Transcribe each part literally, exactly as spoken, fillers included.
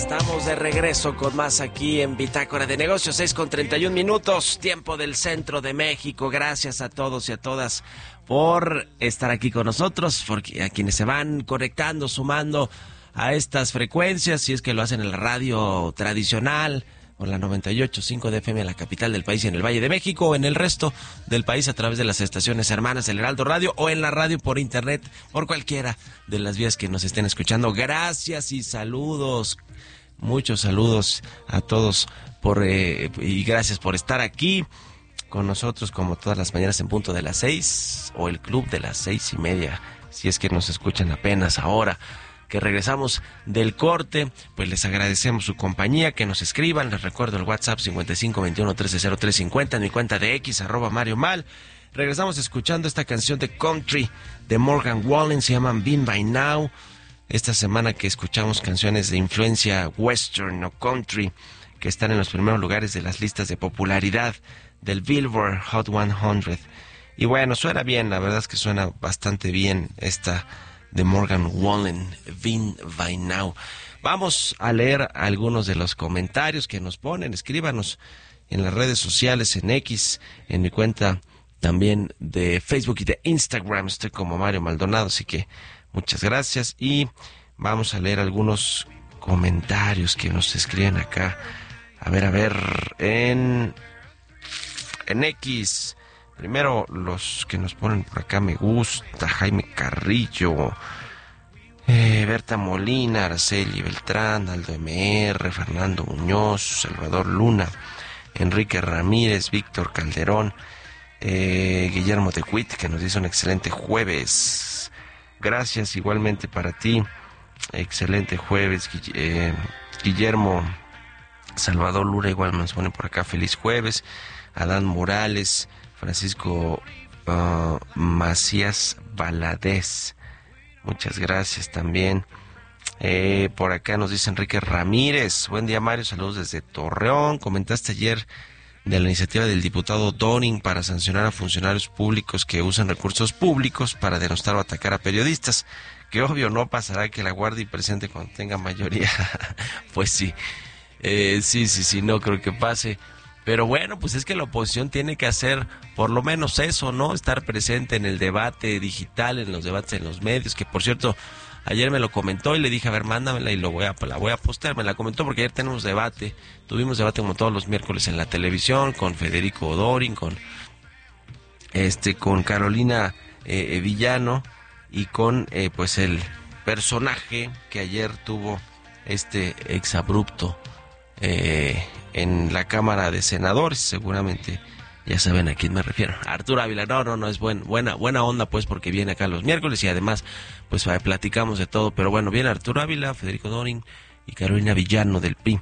Estamos de regreso con más aquí en Bitácora de Negocios, seis con treinta y un minutos, tiempo del centro de México. Gracias a todos y a todas por estar aquí con nosotros, porque a quienes se van conectando, sumando a estas frecuencias, si es que lo hacen en la radio tradicional, o la noventa y ocho punto cinco de F M en la capital del país y en el Valle de México, o en el resto del país a través de las estaciones hermanas del Heraldo Radio, o en la radio por internet, por cualquiera de las vías que nos estén escuchando. Gracias y saludos, muchos saludos a todos por eh, y gracias por estar aquí con nosotros como todas las mañanas en punto de las seis, o el club de las seis y media, si es que nos escuchan apenas ahora que regresamos del corte. Pues les agradecemos su compañía, que nos escriban. Les recuerdo el WhatsApp cincuenta y cinco veintiuno trece cero tres cincuenta, en mi cuenta de X, arroba Mario Mal. Regresamos escuchando esta canción de country de Morgan Wallen, se llaman Been By Now. Esta semana que escuchamos canciones de influencia western o country que están en los primeros lugares de las listas de popularidad del Billboard Hot cien. Y bueno, suena bien, la verdad es que suena bastante bien esta de Morgan Wallen, Been By Now. Vamos a leer algunos de los comentarios que nos ponen. Escríbanos en las redes sociales, en X, en mi cuenta también de Facebook y de Instagram. Estoy como Mario Maldonado, así que muchas gracias. Y vamos a leer algunos comentarios que nos escriben acá. A ver, a ver, en, en X... Primero, los que nos ponen por acá, me gusta, Jaime Carrillo, eh, Berta Molina, Araceli Beltrán, Aldo M R, Fernando Muñoz, Salvador Luna, Enrique Ramírez, Víctor Calderón, eh, Guillermo Tecuit, que nos dice un excelente jueves. Gracias igualmente para ti, excelente jueves, eh, Guillermo. Salvador Luna igual nos pone por acá, feliz jueves. Adán Morales, Francisco uh, Macías Valadez, muchas gracias también. Eh, por acá nos dice Enrique Ramírez, buen día Mario, saludos desde Torreón. Comentaste ayer de la iniciativa del diputado Doring para sancionar a funcionarios públicos que usan recursos públicos para denostar o atacar a periodistas, que obvio no pasará que la Guardia presente cuando tenga mayoría. Pues sí, eh, sí, sí, sí, no creo que pase. Pero bueno, pues es que la oposición tiene que hacer por lo menos eso, ¿no? Estar presente en el debate digital, en los debates en los medios, que por cierto, ayer me lo comentó y le dije, a ver, mándamela y lo voy a, la voy a postear. Me la comentó porque ayer tenemos debate, tuvimos debate como todos los miércoles en la televisión, con Federico Doring, con, este, con Carolina eh, Villano y con, eh, pues, el personaje que ayer tuvo este exabrupto eh, en la Cámara de Senadores. Seguramente ya saben a quién me refiero. Arturo Ávila, no, no, no, es buen, buena buena onda, pues, porque viene acá los miércoles y además, pues, platicamos de todo. Pero bueno, viene Arturo Ávila, Federico Doring y Carolina Villano del P I.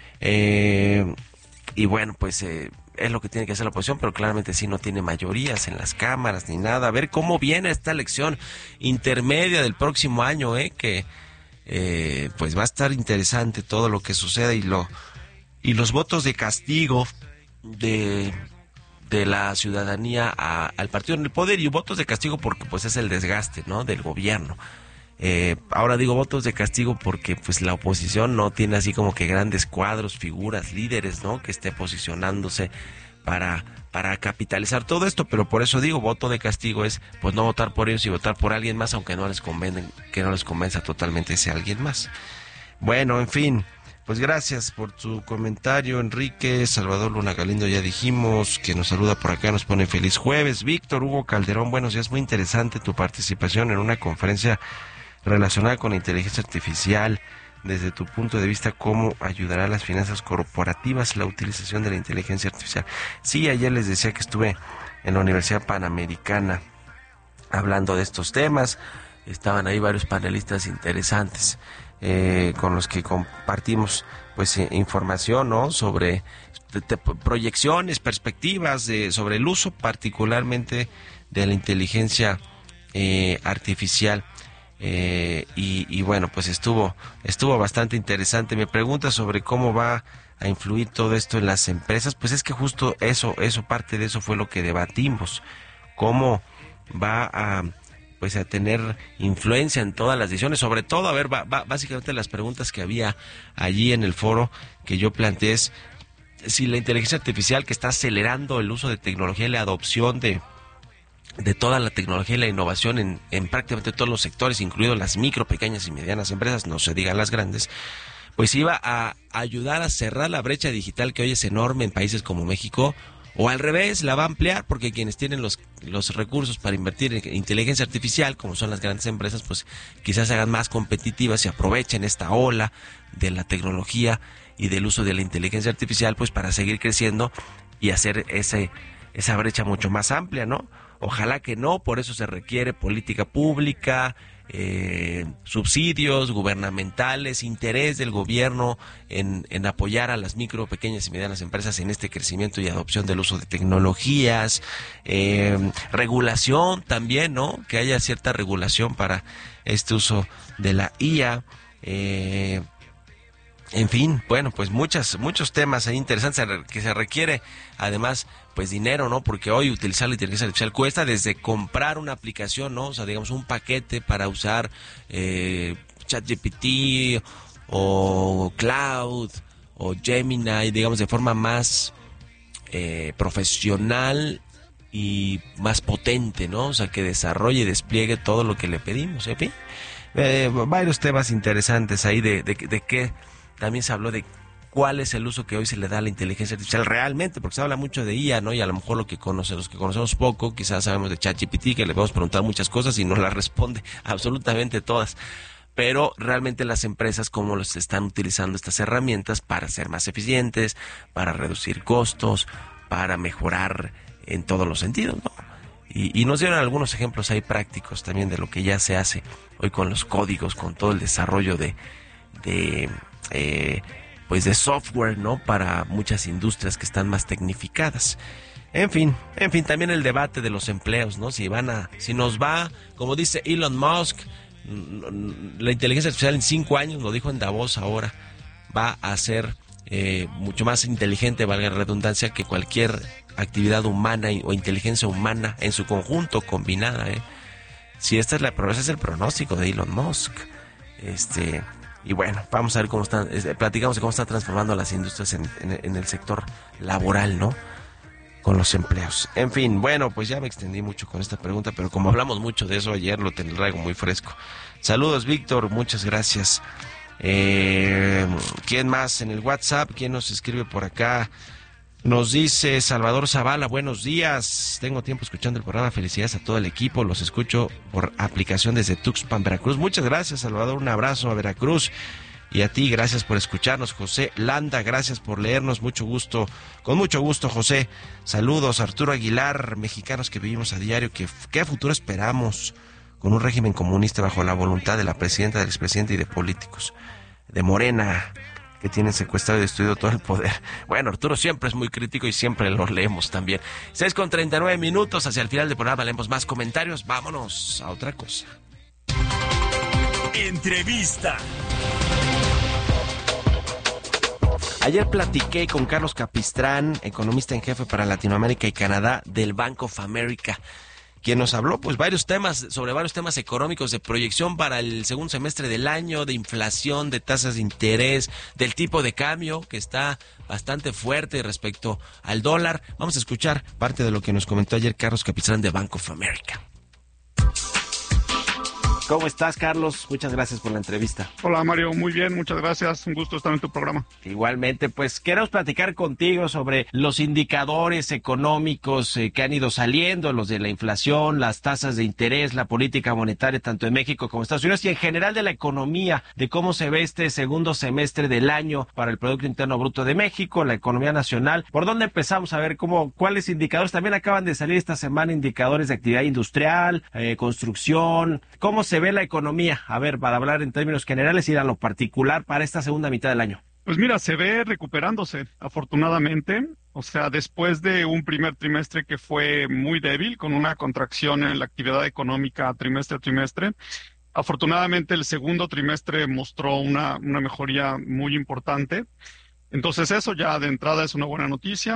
Eh, y bueno, pues, eh, es lo que tiene que hacer la oposición, pero claramente sí no tiene mayorías en las cámaras ni nada. A ver cómo viene esta elección intermedia del próximo año, eh, que, eh, pues, va a estar interesante todo lo que suceda y lo... Y los votos de castigo de, de la ciudadanía a, al partido en el poder, y votos de castigo porque pues es el desgaste, ¿no?, del gobierno. Eh, ahora digo votos de castigo porque pues la oposición no tiene así como que grandes cuadros, figuras, líderes, ¿no?, que esté posicionándose para, para capitalizar todo esto, pero por eso digo, voto de castigo es pues no votar por ellos y votar por alguien más, aunque no les convenga, que no les convenza totalmente ese alguien más. Bueno, en fin. Pues gracias por tu comentario, Enrique. Salvador Luna Galindo, ya dijimos, que nos saluda por acá, nos pone feliz jueves. Víctor Hugo Calderón, buenos días, muy interesante tu participación en una conferencia relacionada con la inteligencia artificial. Desde tu punto de vista, ¿cómo ayudará a las finanzas corporativas la utilización de la inteligencia artificial? Sí, ayer les decía que estuve en la Universidad Panamericana hablando de estos temas. Estaban ahí varios panelistas interesantes. Eh, con los que compartimos pues eh, información, ¿no?, sobre de, de, proyecciones, perspectivas de, sobre el uso particularmente de la inteligencia eh, artificial eh, y, y bueno, pues estuvo estuvo bastante interesante. Me pregunta sobre cómo va a influir todo esto en las empresas. Pues es que justo eso, eso parte de eso fue lo que debatimos, cómo va a pues a tener influencia en todas las decisiones, sobre todo, a ver, va, va, básicamente las preguntas que había allí en el foro que yo planteé es si la inteligencia artificial, que está acelerando el uso de tecnología y la adopción de de toda la tecnología y la innovación en, en prácticamente todos los sectores, incluidos las micro, pequeñas y medianas empresas, no se digan las grandes, pues iba a ayudar a cerrar la brecha digital que hoy es enorme en países como México, o al revés, la va a ampliar, porque quienes tienen los, los recursos para invertir en inteligencia artificial, como son las grandes empresas, pues quizás se hagan más competitivas y aprovechen esta ola de la tecnología y del uso de la inteligencia artificial, pues para seguir creciendo y hacer ese, esa brecha mucho más amplia, ¿no? Ojalá que no, por eso se requiere política pública, eh, subsidios gubernamentales, interés del gobierno en, en apoyar a las micro, pequeñas y medianas empresas en este crecimiento y adopción del uso de tecnologías, eh, regulación también, ¿no? Que haya cierta regulación para este uso de la I A, eh, en fin, bueno, pues muchas, muchos temas ahí interesantes que se requiere, además, pues dinero, ¿no? Porque hoy utilizar la inteligencia artificial cuesta desde comprar una aplicación, ¿no? O sea, digamos, un paquete para usar eh, ChatGPT o Cloud o Gemini, digamos, de forma más eh, profesional y más potente, ¿no? O sea, que desarrolle y despliegue todo lo que le pedimos, en fin. Eh, varios temas interesantes ahí de, de, de qué... También se habló de cuál es el uso que hoy se le da a la inteligencia artificial realmente, porque se habla mucho de I A, ¿no? Y a lo mejor lo que conoce, los que conocemos poco, quizás sabemos de ChatGPT, que le podemos preguntar muchas cosas y nos las responde absolutamente todas. Pero realmente las empresas, cómo los están utilizando estas herramientas para ser más eficientes, para reducir costos, para mejorar en todos los sentidos, ¿no? Y, y nos dieron algunos ejemplos ahí prácticos también de lo que ya se hace hoy con los códigos, con todo el desarrollo de... de Eh, pues de software, ¿no? Para muchas industrias que están más tecnificadas. En fin, en fin, también el debate de los empleos, ¿no? Si van a, si nos va, como dice Elon Musk, la inteligencia artificial en cinco años, lo dijo en Davos ahora, va a ser eh, mucho más inteligente, valga la redundancia, que cualquier actividad humana o inteligencia humana en su conjunto combinada, ¿eh? Si esta es la, pero ese es el pronóstico de Elon Musk. Este... Y bueno, vamos a ver cómo están, eh, platicamos de cómo están transformando las industrias en, en, en el sector laboral, ¿no? Con los empleos. En fin, bueno, pues ya me extendí mucho con esta pregunta, pero como hablamos mucho de eso ayer, lo traigo muy fresco. Saludos, Víctor, muchas gracias. Eh, ¿Quién más en el WhatsApp? ¿Quién nos escribe por acá? Nos dice Salvador Zavala, buenos días, tengo tiempo escuchando el programa, felicidades a todo el equipo, los escucho por aplicación desde Tuxpan, Veracruz. Muchas gracias, Salvador, un abrazo a Veracruz y a ti, gracias por escucharnos. José Landa, gracias por leernos, mucho gusto, con mucho gusto, José. Saludos, Arturo Aguilar, mexicanos que vivimos a diario, ¿qué, qué futuro esperamos con un régimen comunista bajo la voluntad de la presidenta, del expresidente y de políticos de Morena, que tienen secuestrado y destruido todo el poder? Bueno, Arturo siempre es muy crítico y siempre lo leemos también. seis con treinta y nueve minutos, hacia el final del programa leemos más comentarios. Vámonos a otra cosa. Entrevista. Ayer platiqué con Carlos Capistrán, economista en jefe para Latinoamérica y Canadá del Bank of America, quien nos habló pues varios temas, sobre varios temas económicos, de proyección para el segundo semestre del año, de inflación, de tasas de interés, del tipo de cambio que está bastante fuerte respecto al dólar. Vamos a escuchar parte de lo que nos comentó ayer Carlos Capistrán de Bank of America. ¿Cómo estás, Carlos? Muchas gracias por la entrevista. Hola, Mario. Muy bien, muchas gracias. Un gusto estar en tu programa. Igualmente, pues queremos platicar contigo sobre los indicadores económicos eh, que han ido saliendo, los de la inflación, las tasas de interés, la política monetaria, tanto en México como en Estados Unidos, y en general de la economía, de cómo se ve este segundo semestre del año para el Producto Interno Bruto de México, la economía nacional. ¿Por dónde empezamos? A ver cómo, cuáles indicadores. También acaban de salir esta semana indicadores de actividad industrial, eh, construcción. ¿Cómo se ve la economía? A ver, para hablar en términos generales y ir a lo particular para esta segunda mitad del año. Pues mira, se ve recuperándose, afortunadamente. O sea, después de un primer trimestre que fue muy débil, con una contracción en la actividad económica trimestre a trimestre, afortunadamente el segundo trimestre mostró una, una mejoría muy importante. Entonces eso ya de entrada es una buena noticia.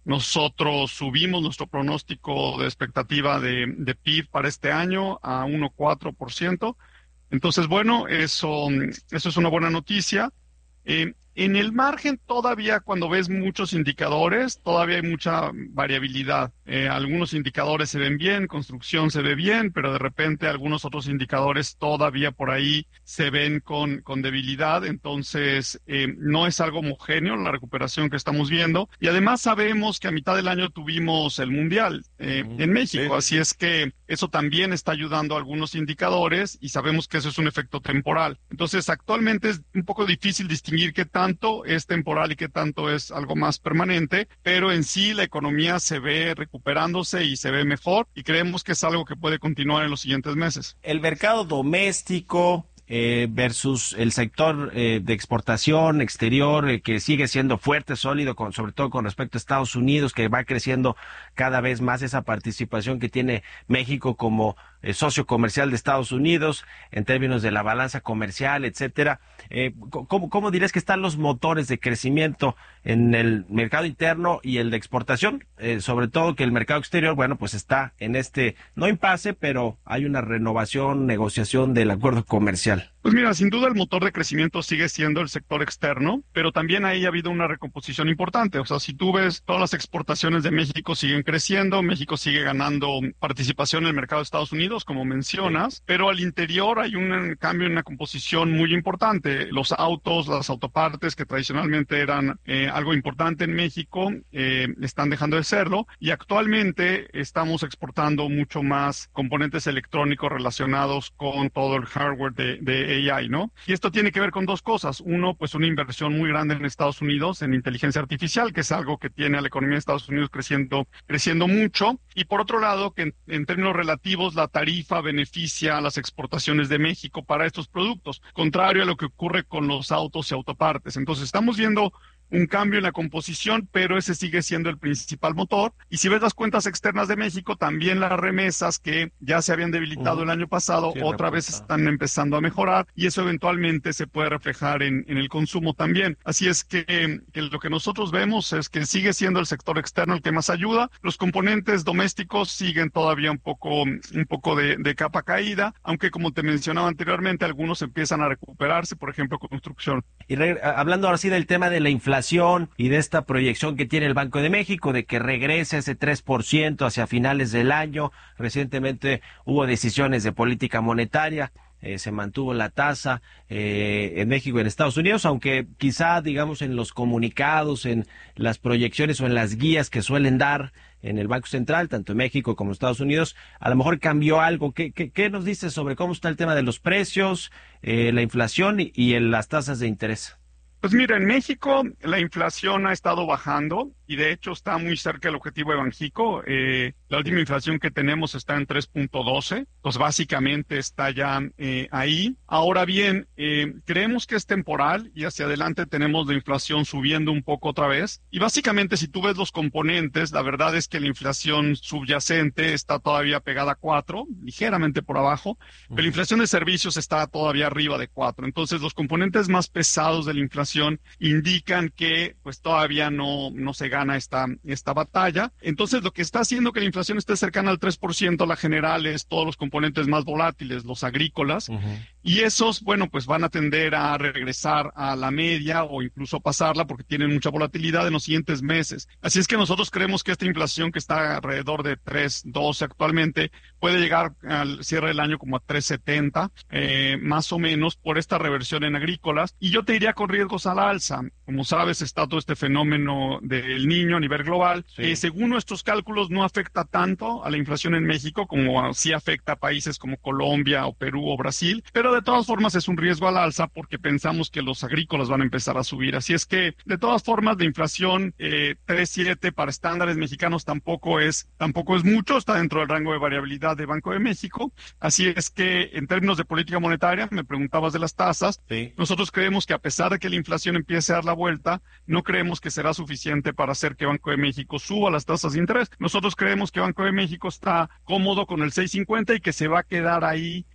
Nosotros subimos nuestro pronóstico de expectativa de, de P I B para este año a uno coma cuatro por ciento. Entonces, bueno, eso, eso es una buena noticia. Eh, en el margen todavía, cuando ves muchos indicadores, todavía hay mucha variabilidad. Eh, algunos indicadores se ven bien, construcción se ve bien, pero de repente algunos otros indicadores todavía por ahí se ven con, con debilidad. Entonces, eh, no es algo homogéneo la recuperación que estamos viendo. Y además sabemos que a mitad del año tuvimos el Mundial eh, en México. Así es que eso también está ayudando a algunos indicadores y sabemos que eso es un efecto temporal. Entonces, actualmente es un poco difícil distinguir qué tanto es temporal y qué tanto es algo más permanente, pero en sí la economía se ve recuperándose y se ve mejor y creemos que es algo que puede continuar en los siguientes meses. El mercado doméstico eh, versus el sector eh, de exportación exterior eh, que sigue siendo fuerte, sólido, con, sobre todo con respecto a Estados Unidos, que va creciendo cada vez más esa participación que tiene México como eh, socio comercial de Estados Unidos en términos de la balanza comercial, etcétera. Eh, ¿cómo, ¿Cómo dirías que están los motores de crecimiento en el mercado interno y el de exportación? Eh, sobre todo que el mercado exterior, bueno, pues está en este, no impasse, pero hay una renovación, negociación del acuerdo comercial. Pues mira, sin duda el motor de crecimiento sigue siendo el sector externo, pero también ahí ha habido una recomposición importante. O sea, si tú ves, todas las exportaciones de México siguen creciendo, México sigue ganando participación en el mercado de Estados Unidos, como mencionas, sí. Pero al interior hay un cambio en una composición muy importante. Los autos, las autopartes que tradicionalmente eran eh, algo importante en México, eh, están dejando de serlo y actualmente estamos exportando mucho más componentes electrónicos relacionados con todo el hardware de, de A I, ¿no? Y esto tiene que ver con dos cosas. Uno, pues una inversión muy grande en Estados Unidos en inteligencia artificial, que es algo que tiene a la economía de Estados Unidos creciendo, creciendo mucho. Y por otro lado, que en, en términos relativos, la tarifa beneficia a las exportaciones de México para estos productos, contrario a lo que ocurre con los autos y autopartes. Entonces, estamos viendo un cambio en la composición, pero ese sigue siendo el principal motor. Y si ves las cuentas externas de México, también las remesas que ya se habían debilitado uh, el año pasado, sí, otra vez están empezando a mejorar y eso eventualmente se puede reflejar en, en el consumo también. Así es que, que lo que nosotros vemos es que sigue siendo el sector externo el que más ayuda. Los componentes domésticos siguen todavía un poco, un poco de, de capa caída, aunque como te mencionaba anteriormente, algunos empiezan a recuperarse, por ejemplo, construcción. Y re, hablando ahora sí del tema de la inflación y de esta proyección que tiene el Banco de México de que regrese ese tres por ciento hacia finales del año. Recientemente hubo decisiones de política monetaria, eh, se mantuvo la tasa eh, en México y en Estados Unidos, aunque quizá, digamos, en los comunicados, en las proyecciones o en las guías que suelen dar en el Banco Central, tanto en México como en Estados Unidos, a lo mejor cambió algo. ¿Qué, qué, qué nos dices sobre cómo está el tema de los precios, eh, la inflación y, y en las tasas de interés? Pues mira, en México la inflación ha estado bajando y de hecho está muy cerca del objetivo de Banxico. Eh, la última inflación que tenemos está en tres punto doce, pues básicamente está ya eh, ahí. Ahora bien, eh, creemos que es temporal y hacia adelante tenemos la inflación subiendo un poco otra vez. Y básicamente si tú ves los componentes, la verdad es que la inflación subyacente está todavía pegada a cuatro, ligeramente por abajo, pero la inflación de servicios está todavía arriba de cuatro. Entonces los componentes más pesados de la inflación indican que pues todavía no, no se gana esta, esta batalla. Entonces lo que está haciendo que la inflación esté cercana al tres por ciento, la general, es todos los componentes más volátiles, los agrícolas, uh-huh. Y esos, bueno, pues van a tender a regresar a la media o incluso pasarla porque tienen mucha volatilidad en los siguientes meses. Así es que nosotros creemos que esta inflación que está alrededor de tres punto doce actualmente puede llegar al cierre del año como a tres punto setenta, eh, más o menos, por esta reversión en agrícolas. Y yo te diría con riesgos a la alza. Como sabes, está todo este fenómeno del Niño a nivel global. Sí. Eh, según nuestros cálculos, no afecta tanto a la inflación en México como sí afecta a países como Colombia o Perú o Brasil, pero de todas formas es un riesgo al alza porque pensamos que los agrícolas van a empezar a subir. Así es que, de todas formas, la inflación eh, tres punto siete para estándares mexicanos tampoco es, tampoco es mucho, está dentro del rango de variabilidad de Banco de México. Así es que, en términos de política monetaria, me preguntabas de las tasas, sí. Nosotros creemos que a pesar de que la inflación empiece a dar la vuelta, no creemos que será suficiente para hacer que Banco de México suba las tasas de interés. Nosotros creemos que Banco de México está cómodo con el seis punto cincuenta y que se va a quedar ahí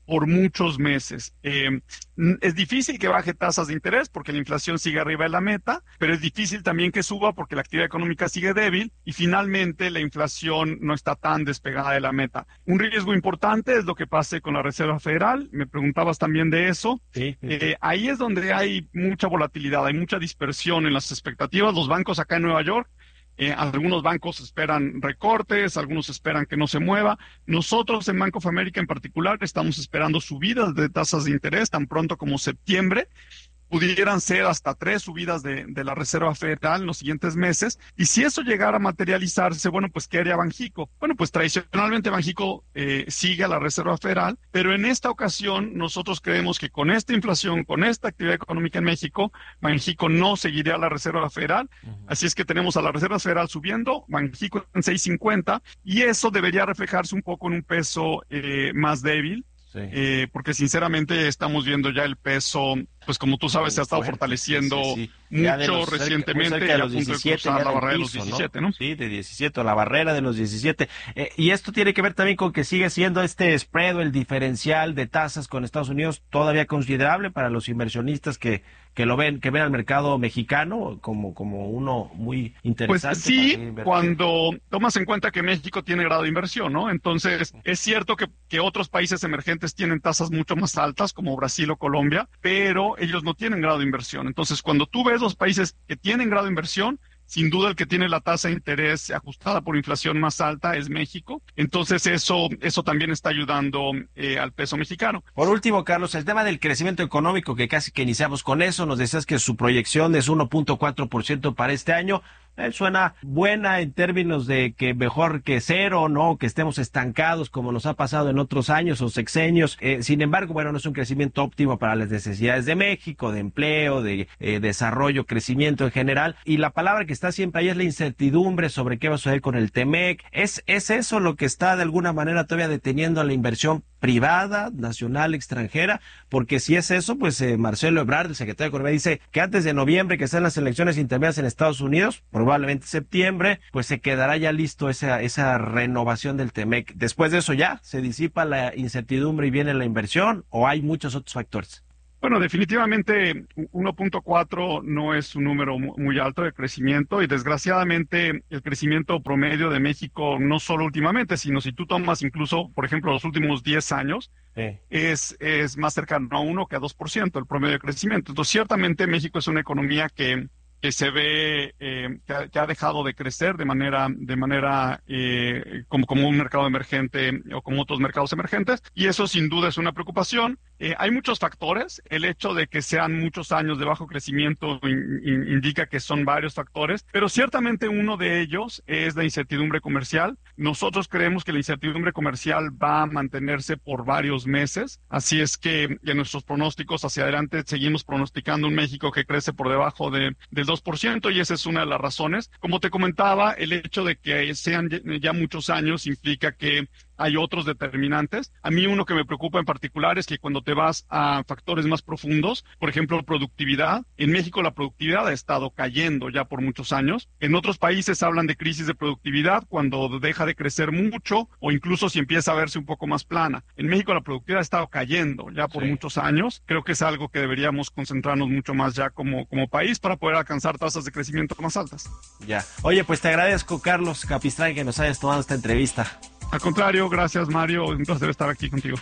por muchos meses. Eh, es difícil que baje tasas de interés porque la inflación sigue arriba de la meta, pero es difícil también que suba porque la actividad económica sigue débil y finalmente la inflación no está tan despegada de la meta. Un riesgo importante es lo que pase con la Reserva Federal. Me preguntabas también de eso. Sí, sí. Eh, ahí es donde hay mucha volatilidad, hay mucha dispersión en las expectativas. Los bancos acá en Nueva York, Eh, algunos bancos esperan recortes, algunos esperan que no se mueva. Nosotros en Bank of America en particular estamos esperando subidas de tasas de interés tan pronto como septiembre. Pudieran ser hasta tres subidas de, de la Reserva Federal en los siguientes meses. Y si eso llegara a materializarse, bueno, pues ¿qué haría Banjico? Bueno, pues tradicionalmente Banjico eh, sigue a la Reserva Federal, pero en esta ocasión nosotros creemos que con esta inflación, con esta actividad económica en México, Banjico no seguiría a la Reserva Federal. Uh-huh. Así es que tenemos a la Reserva Federal subiendo, Banjico en seis cincuenta, y eso debería reflejarse un poco en un peso eh, más débil. Sí. Eh, porque sinceramente estamos viendo ya el peso, pues como tú sabes, se ha estado fortaleciendo sí, sí, sí. mucho los, recientemente, cerca, cerca de los diecisiete, ya la barrera piso, de los diecisiete, ¿no? ¿no? Sí, de diecisiete, la barrera de los diecisiete. Eh, y esto tiene que ver también con que sigue siendo este spread o el diferencial de tasas con Estados Unidos todavía considerable para los inversionistas que que lo ven, que ven al mercado mexicano como, como uno muy interesante. Pues sí, cuando tomas en cuenta que México tiene grado de inversión, ¿no? Entonces, es cierto que, que otros países emergentes tienen tasas mucho más altas, como Brasil o Colombia, pero ellos no tienen grado de inversión. Entonces, cuando tú ves los países que tienen grado de inversión, sin duda el que tiene la tasa de interés ajustada por inflación más alta es México. Entonces eso eso también está ayudando eh, al peso mexicano. Por último, Carlos, el tema del crecimiento económico, que casi que iniciamos con eso, nos decías que su proyección es uno punto cuatro por ciento para este año. Eh, suena buena en términos de que mejor que cero, ¿no? Que estemos estancados como nos ha pasado en otros años o sexenios. Eh, sin embargo, bueno, no es un crecimiento óptimo para las necesidades de México, de empleo, de eh, desarrollo, crecimiento en general. Y la palabra que está siempre ahí es la incertidumbre sobre qué va a suceder con el Temec. ¿Es, es eso lo que está de alguna manera todavía deteniendo la inversión privada, nacional, extranjera? Porque si es eso, pues eh, Marcelo Ebrard, el secretario de Economía, dice que antes de noviembre, que están las elecciones intermedias en Estados Unidos, probablemente septiembre, pues se quedará ya listo esa esa renovación del Temec. Después de eso ya se disipa la incertidumbre y viene la inversión, ¿o hay muchos otros factores? Bueno, definitivamente uno punto cuatro no es un número muy alto de crecimiento y desgraciadamente el crecimiento promedio de México, no solo últimamente, sino si tú tomas incluso, por ejemplo, los últimos diez años, sí. es, es más cercano a uno que a dos por ciento el promedio de crecimiento. Entonces, ciertamente México es una economía que que se ve eh, que, ha, que ha dejado de crecer de manera de manera eh, como, como un mercado emergente o como otros mercados emergentes, y eso sin duda es una preocupación. Eh, hay muchos factores. El hecho de que sean muchos años de bajo crecimiento in, in, indica que son varios factores, pero ciertamente uno de ellos es la incertidumbre comercial. Nosotros creemos que la incertidumbre comercial va a mantenerse por varios meses, así es que en nuestros pronósticos hacia adelante seguimos pronosticando un México que crece por debajo de, del dos por ciento, y esa es una de las razones. Como te comentaba, el hecho de que sean ya muchos años implica que hay otros determinantes. A mí uno que me preocupa en particular es que cuando te vas a factores más profundos, por ejemplo, productividad, en México la productividad ha estado cayendo ya por muchos años. En otros países hablan de crisis de productividad cuando deja de crecer mucho o incluso si empieza a verse un poco más plana. En México la productividad ha estado cayendo ya por sí. muchos años. Creo que es algo que deberíamos concentrarnos mucho más ya como, como país para poder alcanzar tasas de crecimiento más altas. Ya. Oye, pues te agradezco, Carlos Capistrán, que nos hayas tomado esta entrevista. Al contrario, gracias, Mario. Un placer estar aquí contigo.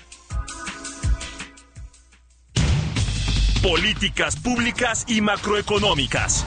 Políticas públicas y macroeconómicas.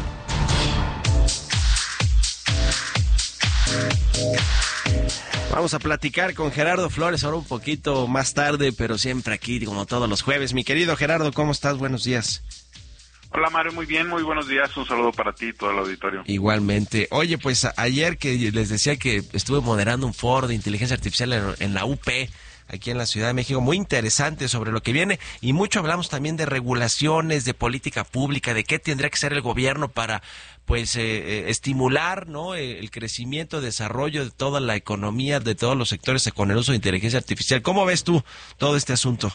Vamos a platicar con Gerardo Flores ahora un poquito más tarde, pero siempre aquí como todos los jueves. Mi querido Gerardo, ¿cómo estás? Buenos días. Hola Mario, muy bien, muy buenos días, un saludo para ti y todo el auditorio. Igualmente. Oye, pues a- ayer que les decía que estuve moderando un foro de inteligencia artificial en, en la U P, aquí en la Ciudad de México, muy interesante sobre lo que viene, y mucho hablamos también de regulaciones, de política pública, de qué tendría que hacer el gobierno para pues eh, eh, estimular, ¿no?, eh, el crecimiento, desarrollo de toda la economía, de todos los sectores con el uso de inteligencia artificial. ¿Cómo ves tú todo este asunto?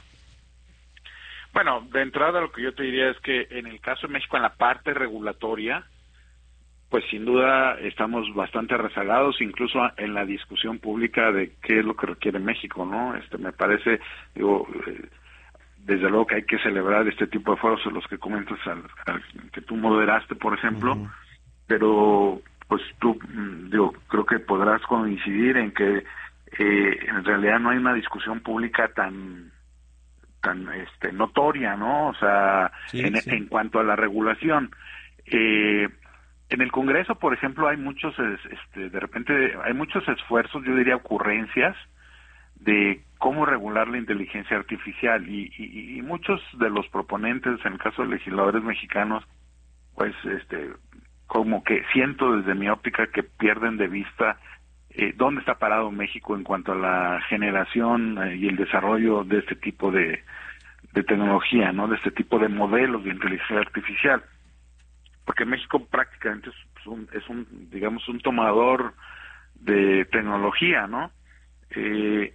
Bueno, de entrada lo que yo te diría es que en el caso de México, en la parte regulatoria, pues sin duda estamos bastante rezagados, incluso en la discusión pública de qué es lo que requiere México, ¿no? Este, me parece, digo, eh, desde luego que hay que celebrar este tipo de foros, los que comentas, al, al, que tú moderaste, por ejemplo, uh-huh. pero pues tú, digo, creo que podrás coincidir en que eh, en realidad no hay una discusión pública tan tan este notoria, ¿no? O sea, sí, en, sí. en cuanto a la regulación. Eh, en el Congreso, por ejemplo, hay muchos, este, de repente, hay muchos esfuerzos, yo diría ocurrencias, de cómo regular la inteligencia artificial y, y, y muchos de los proponentes, en el caso de legisladores mexicanos, pues este como que siento desde mi óptica que pierden de vista eh, dónde está parado México en cuanto a la generación eh, y el desarrollo de este tipo de, de tecnología, ¿no? De este tipo de modelos de inteligencia artificial, porque México prácticamente es un, es un digamos un tomador de tecnología, ¿no? Eh,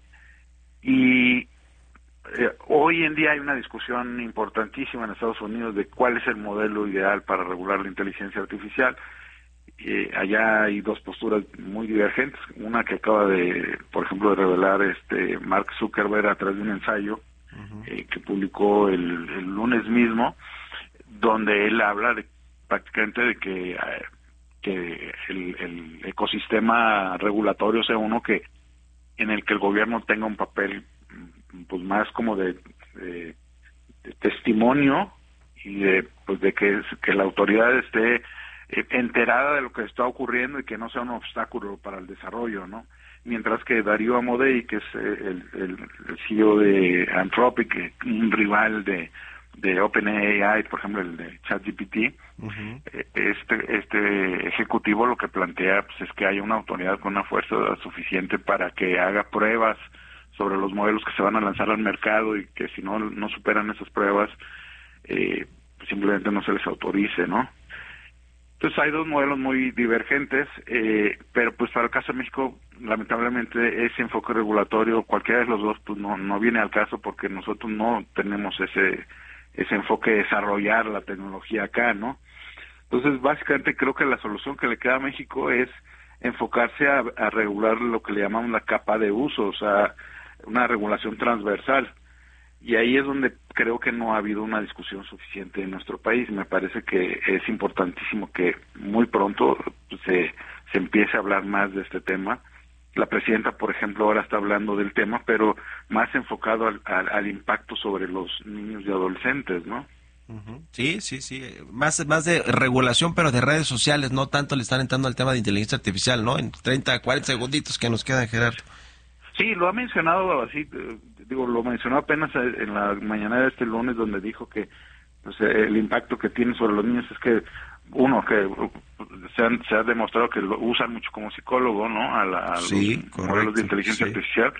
y eh, hoy en día hay una discusión importantísima en Estados Unidos de cuál es el modelo ideal para regular la inteligencia artificial. Eh, allá hay dos posturas muy divergentes, una que acaba de, por ejemplo, de revelar este Mark Zuckerberg a través de un ensayo uh-huh. eh, que publicó el, el lunes mismo, donde él habla de, prácticamente de que, eh, que el, el ecosistema regulatorio sea uno que en el que el gobierno tenga un papel pues más como de, de, de testimonio y de pues de que, que la autoridad esté eh, enterada de lo que está ocurriendo y que no sea un obstáculo para el desarrollo, ¿no? Mientras que Darío Amodei, que es el, el, el C E O de Anthropic, un rival de de OpenAI, por ejemplo el de ChatGPT, uh-huh. este este ejecutivo lo que plantea pues es que haya una autoridad con una fuerza suficiente para que haga pruebas sobre los modelos que se van a lanzar al mercado y que si no no superan esas pruebas eh, pues simplemente no se les autorice, ¿no? Entonces hay dos modelos muy divergentes, eh, pero pues para el caso de México, lamentablemente ese enfoque regulatorio, cualquiera de los dos, pues no no viene al caso porque nosotros no tenemos ese ese enfoque de desarrollar la tecnología acá, ¿no? Entonces, básicamente creo que la solución que le queda a México es enfocarse a, a regular lo que le llamamos la capa de uso, o sea, una regulación transversal. Y ahí es donde creo que no ha habido una discusión suficiente en nuestro país. Me parece que es importantísimo que muy pronto se, se empiece a hablar más de este tema. La presidenta, por ejemplo, ahora está hablando del tema, pero más enfocado al, al, al impacto sobre los niños y adolescentes, ¿no? Uh-huh. Sí, sí, sí. Más, más de regulación, pero de redes sociales, no tanto le están entrando al tema de inteligencia artificial, ¿no? En treinta, cuarenta segunditos que nos quedan, Gerardo. Sí, lo ha mencionado así, digo, lo mencionó apenas en la mañana de este lunes, donde dijo que pues, el impacto que tiene sobre los niños es que uno que se, han, se ha demostrado que lo usan mucho como psicólogo, ¿no? A, la, a sí, los correcto, modelos de inteligencia sí. artificial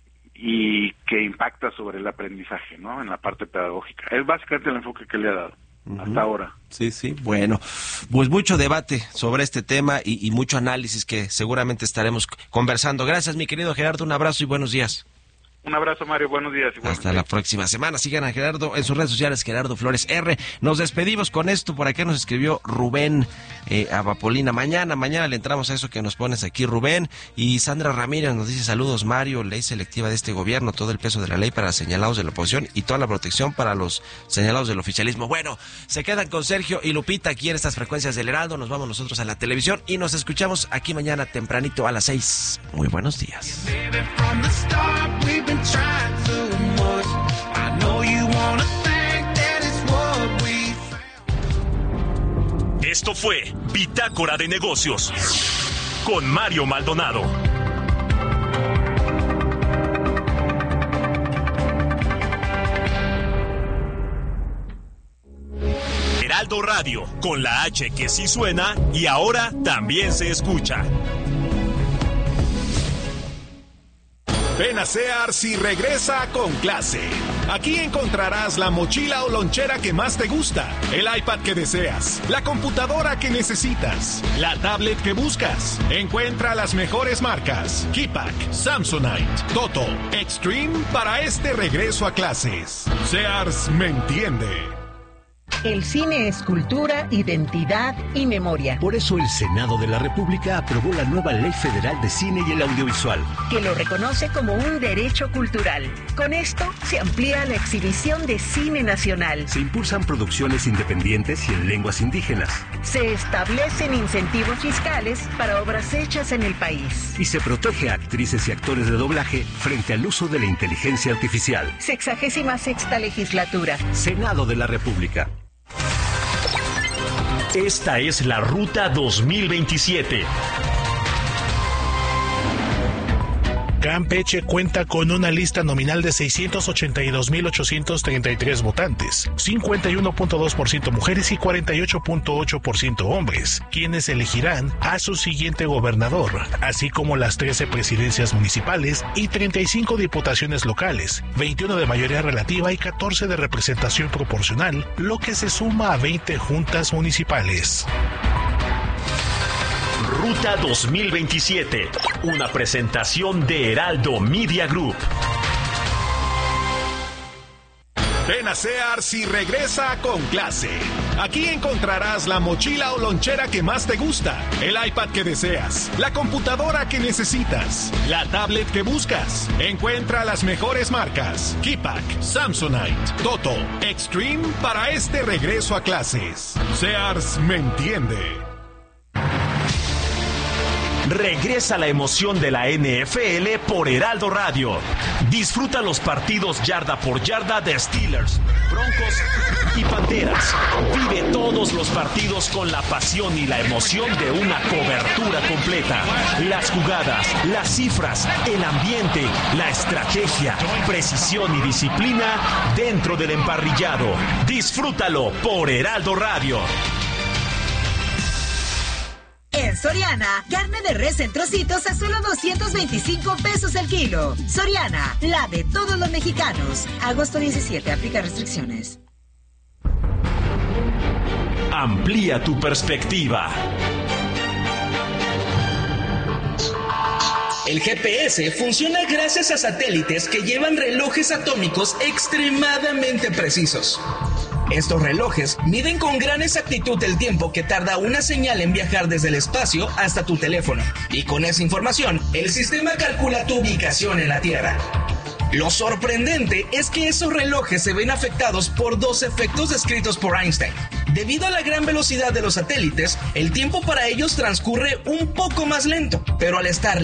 y que impacta sobre el aprendizaje, ¿no? En la parte pedagógica. Es básicamente el enfoque que le ha dado uh-huh. hasta ahora. Sí, sí. Bueno, pues mucho debate sobre este tema y, y mucho análisis que seguramente estaremos conversando. Gracias, mi querido Gerardo. Un abrazo y buenos días. Un abrazo, Mario. Buenos días. Hasta la próxima semana. Sigan a Gerardo en sus redes sociales, Gerardo Flores R. Nos despedimos con esto. Por acá nos escribió Rubén eh, Abapolina. Mañana, mañana le entramos a eso que nos pones aquí, Rubén. Y Sandra Ramírez nos dice: saludos, Mario. Ley selectiva de este gobierno, todo el peso de la ley para señalados de la oposición y toda la protección para los señalados del oficialismo. Bueno, se quedan con Sergio y Lupita aquí en estas frecuencias del Heraldo. Nos vamos nosotros a la televisión y nos escuchamos aquí mañana tempranito a las seis. Muy buenos días. Esto fue Bitácora de Negocios con Mario Maldonado. Heraldo Radio, con la H que sí suena y ahora también se escucha. Ven a Sears y regresa con clase. Aquí encontrarás la mochila o lonchera que más te gusta, el iPad que deseas, la computadora que necesitas, la tablet que buscas. Encuentra las mejores marcas: Keypack, Samsonite, Toto, Extreme para este regreso a clases. Sears me entiende. El cine es cultura, identidad y memoria. Por eso el Senado de la República aprobó la nueva Ley Federal de Cine y el Audiovisual, que lo reconoce como un derecho cultural. Con esto se amplía la exhibición de cine nacional. Se impulsan producciones independientes y en lenguas indígenas. Se establecen incentivos fiscales para obras hechas en el país. Y se protege a actrices y actores de doblaje frente al uso de la inteligencia artificial. Sexagésima sexta legislatura. Senado de la República. Esta es la Ruta dos mil veintisiete. Campeche cuenta con una lista nominal de seiscientos ochenta y dos mil ochocientos treinta y tres votantes, cincuenta y uno punto dos por ciento mujeres y cuarenta y ocho punto ocho por ciento hombres, quienes elegirán a su siguiente gobernador, así como las trece presidencias municipales y treinta y cinco diputaciones locales, veintiuno de mayoría relativa y catorce de representación proporcional, lo que se suma a veinte juntas municipales. Ruta dos mil veintisiete, una presentación de Heraldo Media Group. Ven a Sears y regresa con clase. Aquí encontrarás la mochila o lonchera que más te gusta, el iPad que deseas, la computadora que necesitas, la tablet que buscas. Encuentra las mejores marcas: Keypack, Samsonite, Toto, Extreme para este regreso a clases. Sears me entiende. Regresa la emoción de la N F L por Heraldo Radio. Disfruta los partidos yarda por yarda de Steelers, Broncos y Panteras. Vive todos los partidos con la pasión y la emoción de una cobertura completa. Las jugadas, las cifras, el ambiente, la estrategia, precisión y disciplina dentro del emparrillado. Disfrútalo por Heraldo Radio. En Soriana, carne de res en trocitos a solo doscientos veinticinco pesos el kilo. Soriana, la de todos los mexicanos. Agosto diecisiete, aplica restricciones. Amplía tu perspectiva. El G P S funciona gracias a satélites que llevan relojes atómicos extremadamente precisos. Estos relojes miden con gran exactitud el tiempo que tarda una señal en viajar desde el espacio hasta tu teléfono. Y con esa información, el sistema calcula tu ubicación en la Tierra. Lo sorprendente es que esos relojes se ven afectados por dos efectos descritos por Einstein. Debido a la gran velocidad de los satélites, el tiempo para ellos transcurre un poco más lento, pero al estar